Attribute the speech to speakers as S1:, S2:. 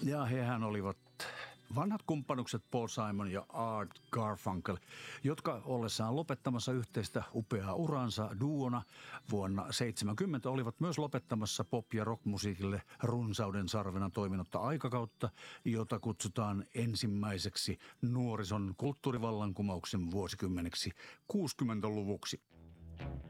S1: Ja hehän olivat vanhat kumppanukset Paul Simon ja Art Garfunkel, jotka ollessaan lopettamassa yhteistä upeaa uransa duona vuonna 1970 olivat myös lopettamassa pop- ja rockmusiikille runsauden sarvena toiminutta aikakautta, jota kutsutaan ensimmäiseksi nuorison kulttuurivallankumouksen vuosikymmeneksi 60-luvuksi.